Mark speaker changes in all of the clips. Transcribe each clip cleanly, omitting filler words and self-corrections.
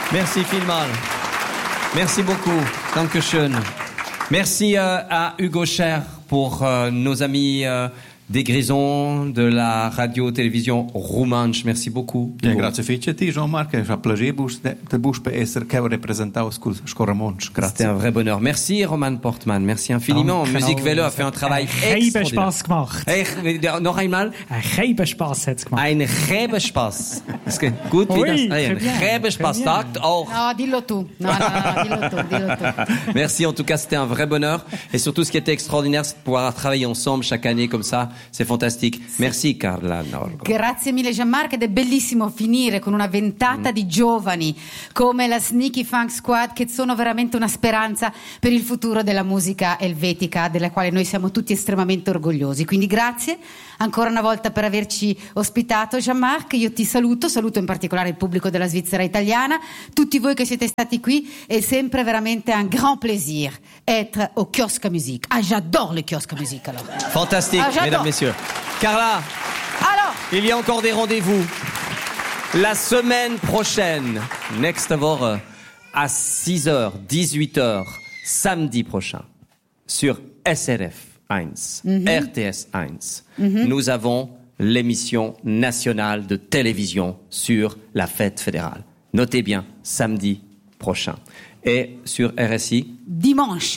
Speaker 1: Merci vielmal. Merci beaucoup. Dankeschön. Merci à Hugo Scher pour nos amis des Grisons, de la radio-télévision Romanche. Merci beaucoup.
Speaker 2: Ja, grazie a te, Jean-Marc. È un piacere per essere che ho rappresentato Scoramonch. Grazie.
Speaker 1: C'était un vrai bonheur. Merci, Roman Portman. Merci infiniment. Musique Welle a fait un travail extraordinaire.
Speaker 3: Spaß gemacht.
Speaker 1: Noch einmal?
Speaker 3: Ein Spaß hat's gemacht.
Speaker 1: Ein Spaß. Ist gut wie das? Ein Spaß. Sagt auch.
Speaker 4: No, dillo tu. No, dillo tu.
Speaker 1: Merci, en tout cas, c'était un vrai bonheur. Et surtout, ce qui était extraordinaire, c'est de pouvoir travailler ensemble chaque année comme ça. C'est fantastique. Merci Carla Norgo.
Speaker 4: Grazie mille Jean-Marc, ed è bellissimo finire con una ventata di giovani come la Sneaky Funk Squad, che sono veramente una speranza per il futuro della musica elvetica, della quale noi siamo tutti estremamente orgogliosi. Quindi grazie ancora una volta per averci ospitato, Jean-Marc. Io ti saluto in particolare il pubblico della Svizzera italiana, tutti voi che siete stati qui. È sempre veramente un grand plaisir être au kiosque à musique. Ah, j'adore le kiosque à musique alors.
Speaker 1: Fantastique, mesdames, messieurs. Carla,
Speaker 4: alors,
Speaker 1: il y a encore des rendez-vous. La semaine prochaine, next hour, à 6h, 18h, samedi prochain, sur SRF 1, RTS 1, nous avons l'émission nationale de télévision sur la fête fédérale. Notez bien, samedi prochain. Et sur RSI
Speaker 4: dimanche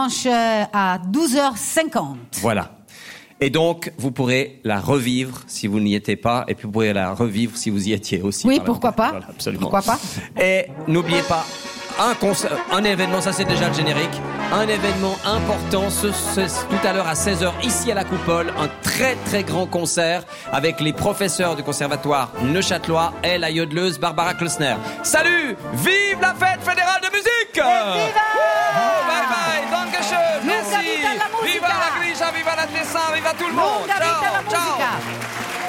Speaker 4: à 12h50.
Speaker 1: Voilà. Et donc, vous pourrez la revivre si vous n'y étiez pas, et puis vous pourrez la revivre si vous y étiez aussi.
Speaker 4: Oui, pourquoi pas.
Speaker 1: Voilà, absolument.
Speaker 4: Pourquoi pas.
Speaker 1: Et n'oubliez pas, un événement, ça c'est déjà le générique, un événement important, tout à l'heure à 16h, ici à la Coupole, un très très grand concert avec les professeurs du conservatoire neuchâtelois et la yodeleuse Barbara Klössner. Salut! Vive la fête fédérale de musique!
Speaker 4: Viva!
Speaker 1: Bye bye! Dankeschön! Merci! Viva la Grisha, viva la Tessin, viva tout le monde!
Speaker 4: Lunga vita la
Speaker 1: Ciao!
Speaker 4: musica!
Speaker 1: Ciao!